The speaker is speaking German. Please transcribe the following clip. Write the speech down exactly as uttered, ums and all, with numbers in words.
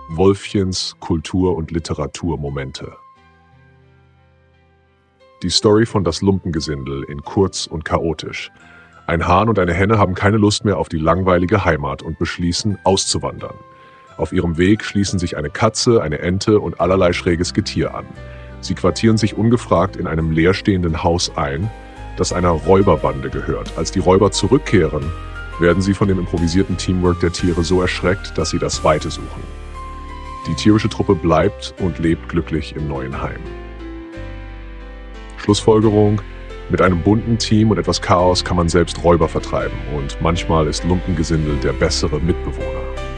Wolfchens Kultur- und Literaturmomente. Die Story von Das Lumpengesindel in kurz und chaotisch. Ein Hahn und eine Henne haben keine Lust mehr auf die langweilige Heimat und beschließen, auszuwandern. Auf ihrem Weg schließen sich eine Katze, eine Ente und allerlei schräges Getier an. Sie quartieren sich ungefragt in einem leerstehenden Haus ein, das einer Räuberbande gehört. Als die Räuber zurückkehren, werden sie von dem improvisierten Teamwork der Tiere so erschreckt, dass sie das Weite suchen. Die tierische Truppe bleibt und lebt glücklich im neuen Heim. Schlussfolgerung: Mit einem bunten Team und etwas Chaos kann man selbst Räuber vertreiben und manchmal ist Lumpengesindel der bessere Mitbewohner.